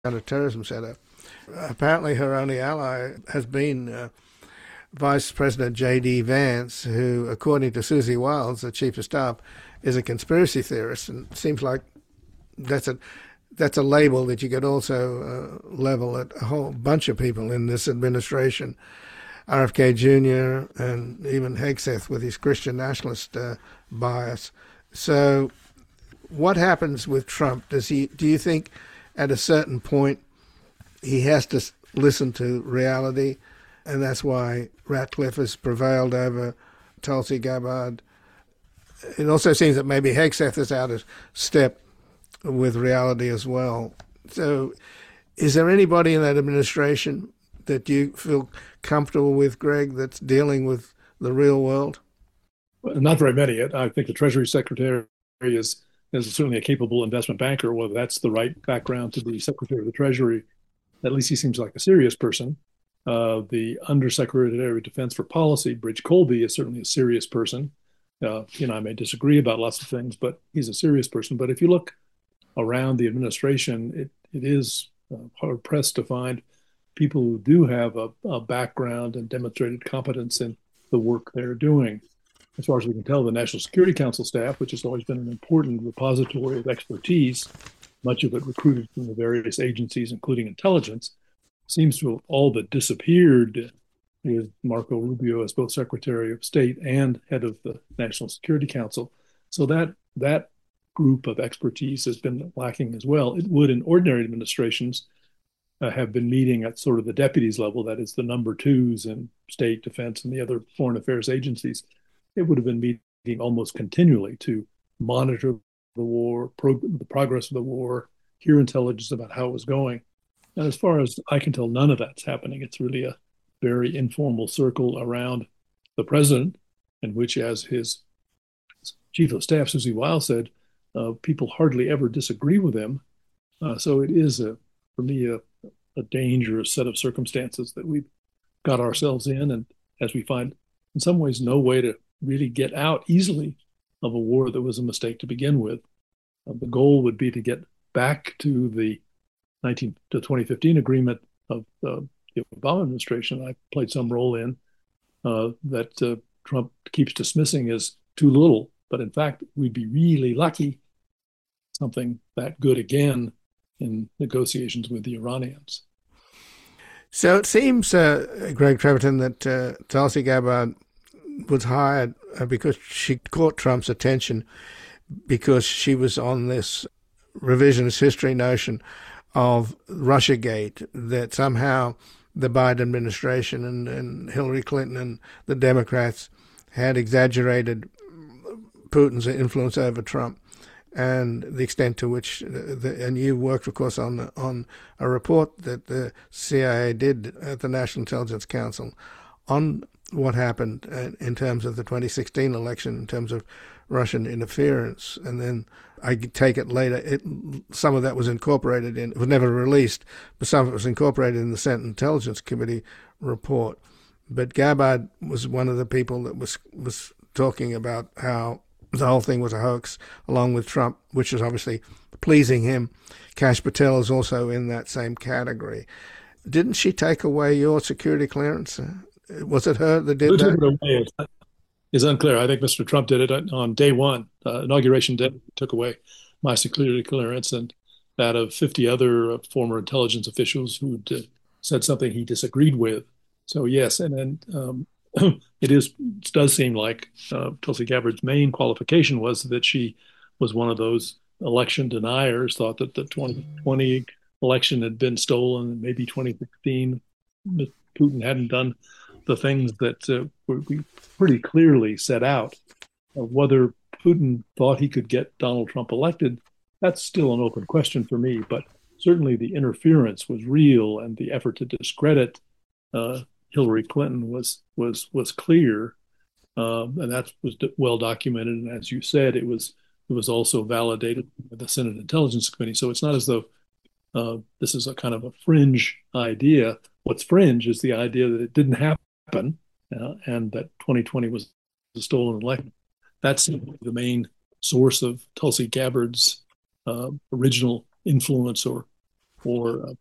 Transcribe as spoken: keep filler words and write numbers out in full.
Counterterrorism Center. Apparently, her only ally has been uh, Vice President J D. Vance, who, according to Susie Wiles, the Chief of Staff, is a conspiracy theorist. And it seems like that's a that's a label that you could also uh, level at a whole bunch of people in this administration. R F K Junior and even Hegseth with his Christian nationalist uh, bias. So what happens with Trump? Does he? Do you think at a certain point he has to listen to reality, and that's why Ratcliffe has prevailed over Tulsi Gabbard? It also seems that maybe Hegseth is out of step with reality as well. So is there anybody in that administration that you feel comfortable with, Greg, that's dealing with the real world? Well, not very many. I think the Treasury Secretary is, is certainly a capable investment banker. Whether that's the right background to be Secretary of the Treasury, at least he seems like a serious person. Uh, the Undersecretary of Defense for Policy, Bridge Colby, is certainly a serious person. Uh, he and I may disagree about lots of things, but he's a serious person. But if you look around the administration, it, it is uh, hard pressed to find people who do have a, a background and demonstrated competence in the work they're doing. As far as we can tell, the National Security Council staff, which has always been an important repository of expertise, much of it recruited from the various agencies, including intelligence, seems to have all but disappeared with Marco Rubio as both Secretary of State and head of the National Security Council. So that that group of expertise has been lacking as well. It would, in ordinary administrations, uh, have been meeting at sort of the deputies level, that is the number twos in state, defense, and the other foreign affairs agencies. It would have been meeting almost continually to monitor the war, pro- the progress of the war, hear intelligence about how it was going. And as far as I can tell, none of that's happening. It's really a very informal circle around the president, in which, as his chief of staff, Susie Wiles, said, uh, people hardly ever disagree with him. Uh, so it is, a, for me, a, a dangerous set of circumstances that we've got ourselves in. And as we find, in some ways, no way to really get out easily of a war that was a mistake to begin with. Uh, the goal would be to get back to the nineteen to twenty fifteen agreement of uh, the Obama administration I played some role in, uh, that uh, Trump keeps dismissing as too little. But in fact, we'd be really lucky something that good again in negotiations with the Iranians. So it seems, uh, Greg Treverton, that uh, Tulsi Gabbard was hired uh, because she caught Trump's attention because she was on this revisionist history notion of Russiagate, that somehow the Biden administration and, and Hillary Clinton and the Democrats had exaggerated Putin's influence over Trump and the extent to which, the, and you worked, of course, on on a report that the C I A did at the National Intelligence Council on what happened in terms of the twenty sixteen election, in terms of Russian interference. And then I take it later, it, some of that was incorporated in, it was never released, but some of it was incorporated in the Senate Intelligence Committee report. But Gabbard was one of the people that was was talking about how the whole thing was a hoax, along with Trump, which is obviously pleasing him. Kash Patel is also in that same category. Didn't she take away your security clearance? Was it her that did Who that? took it away is, is unclear. I think Mister Trump did it on day one, uh, inauguration day, took away my security clearance and that of fifty other former intelligence officials who said something he disagreed with. So yes, and then um, it is it does seem like uh, Tulsi Gabbard's main qualification was that she was one of those election deniers, thought that the twenty twenty election had been stolen, and maybe twenty sixteen Putin hadn't done the things that uh, we pretty clearly set out. Uh, whether Putin thought he could get Donald Trump elected, that's still an open question for me. But certainly the interference was real, and the effort to discredit uh, Hillary Clinton was was was clear, um, and that was well documented. And as you said, it was it was also validated by the Senate Intelligence Committee. So it's not as though uh, this is a kind of a fringe idea. What's fringe is the idea that it didn't happen, uh, and that twenty twenty was a stolen election. That's the main source of Tulsi Gabbard's uh, original influence or for uh,